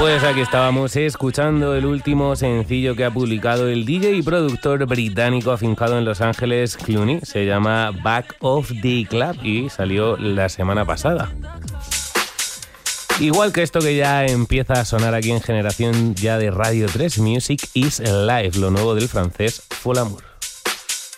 Pues aquí estábamos escuchando el último sencillo que ha publicado el DJ y productor británico afincado en Los Ángeles, Clooney. Se llama Back of the Club y salió la semana pasada. Igual que esto que ya empieza a sonar aquí en Generación ya de Radio 3, Music is Life, lo nuevo del francés Folamour.